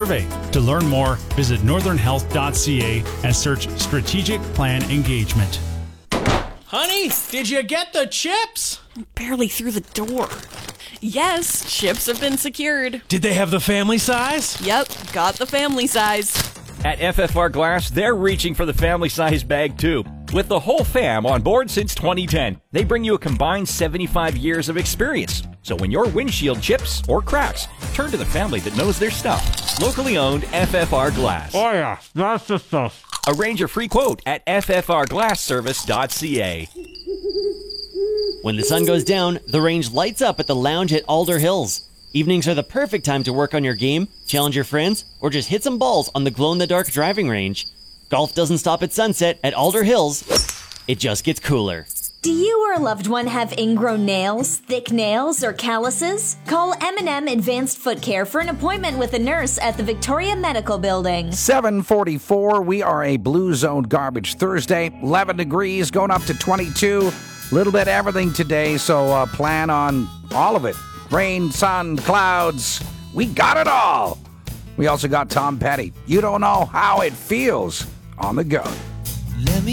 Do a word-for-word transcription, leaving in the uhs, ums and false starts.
survey. To learn more, visit northern health dot c a and search Strategic Plan Engagement. Honey, did you get the chips? Barely through the door. Yes, chips have been secured. Did they have the family size? Yep, got the family size. At F F R Glass, they're reaching for the family size bag too. With the whole fam on board since twenty ten, they bring you a combined seventy-five years of experience. So when your windshield chips or cracks, turn to the family that knows their stuff. Locally owned F F R Glass. Oh yeah, that's the stuff. Arrange a free quote at f f r glass service dot c a. When the sun goes down, the range lights up at the lounge at Alder Hills. Evenings are the perfect time to work on your game, challenge your friends, or just hit some balls on the glow-in-the-dark driving range. Golf doesn't stop at sunset at Alder Hills. It just gets cooler. Do you or a loved one have ingrown nails, thick nails, or calluses? Call M and M Advanced Foot Care for an appointment with a nurse at the Victoria Medical Building. seven forty-four, we are a Blue Zone Garbage Thursday. eleven degrees, going up to twenty-two. Little bit everything today, so uh, plan on all of it. Rain, sun, clouds, we got it all. We also got Tom Petty. You don't know how it feels on the go.